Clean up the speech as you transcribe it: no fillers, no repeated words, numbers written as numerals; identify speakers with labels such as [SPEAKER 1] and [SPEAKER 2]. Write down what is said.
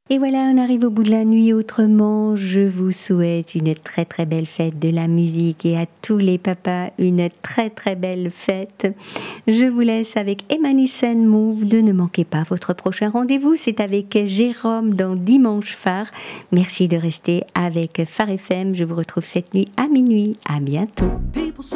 [SPEAKER 1] Et voilà, on arrive au bout de la nuit autrement. Je vous souhaite une très très belle fête de la musique et à tous les papas une très très belle fête. Je vous laisse avec Emanisen Move. Ne manquez pas votre prochain rendez-vous. C'est avec Jérôme dans Dimanche Phare. Merci de rester avec Phare FM. Je vous retrouve cette nuit à minuit. À bientôt.